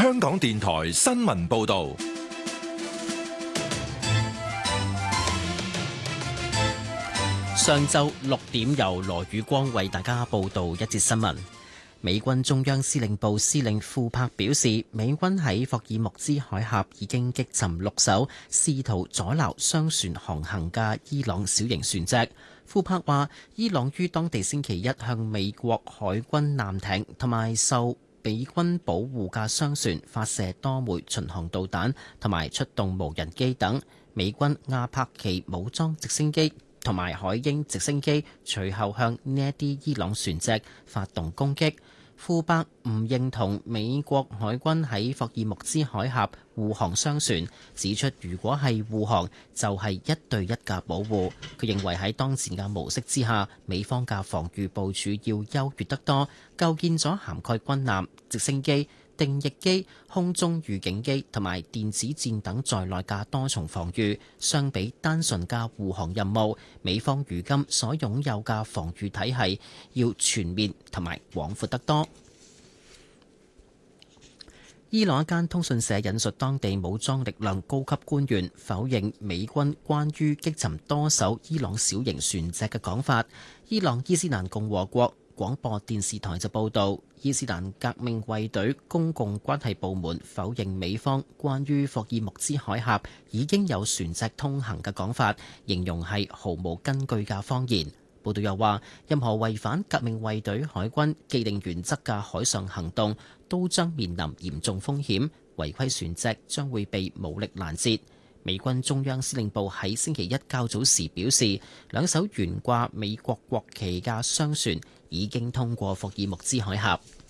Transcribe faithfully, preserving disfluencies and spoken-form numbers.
香港電台新聞報道。 上晝六點，由羅宇光為大家報道一節新聞。美軍中央司令部司令庫珀表示，美軍喺霍爾木茲海峽已經擊沉六艘試圖阻撓商船航行嘅伊朗小型船隻。庫珀話，伊朗於當地星期一向美國海軍艦艇同埋受美軍保護嘅商船發射多枚巡航導彈同埋出動無人機等。美軍阿帕奇武裝直升機同埋海鷹直升機隨後向呢一啲伊朗船隻發動攻擊。庫珀唔認同美國海軍喺霍爾木茲海峽護航商船，指出如果係護航就係一對一嘅保護。佢認為喺當前嘅模式之下，美方嘅防禦部署要優越得多，構建咗涵蓋軍艦、直升機、定翼機、空中預警機同埋電子戰等在內嘅多重防禦。相比單純嘅護航任務，美方如今所擁有嘅防禦體系要全面同埋廣闊得多。伊朗一間通訊社引述當地武裝力量高級官員否認美軍關於擊沉多艘伊朗小型船隻嘅講法。伊朗伊斯蘭共和國廣播電視台就報導，伊斯蘭革命衛隊公共關係部門否認美方關於霍爾木茲海峽已經有船隻通行嘅講法，形容係毫無根據嘅謊言。報道又話，任何違反革命衛隊海軍既定原則嘅海上行動都將面臨嚴重風險，違規船隻將會被武力攔截。美軍中央司令部喺星期一較早時表示，兩艘懸掛美國國旗嘅商船已經通過霍爾木茲海峽。